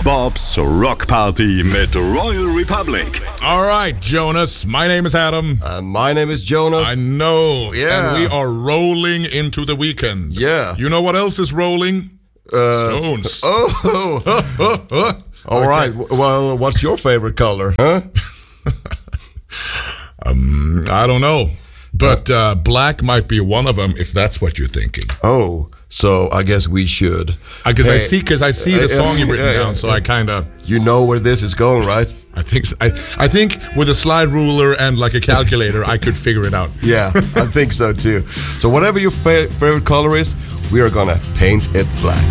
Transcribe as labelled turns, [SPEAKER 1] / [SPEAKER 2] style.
[SPEAKER 1] Bob's Rock Party mit Royal Republic.
[SPEAKER 2] All right, Jonas. My name is Adam.
[SPEAKER 3] My name is Jonas.
[SPEAKER 2] I know.
[SPEAKER 3] Yeah.
[SPEAKER 2] And we are rolling into the weekend.
[SPEAKER 3] Yeah.
[SPEAKER 2] You know what else is rolling? Stones.
[SPEAKER 3] Oh. All right. Well, what's your favorite color? Huh?
[SPEAKER 2] I don't know. But black might be one of them if that's what you're thinking.
[SPEAKER 3] Oh, so I guess we should.
[SPEAKER 2] Because I see the song you've written down, so I kind of.
[SPEAKER 3] You know where this is going, right?
[SPEAKER 2] I think with a slide ruler and like a calculator, I could figure it out.
[SPEAKER 3] Yeah, I think so too. So whatever your favorite color is, we are gonna paint it black.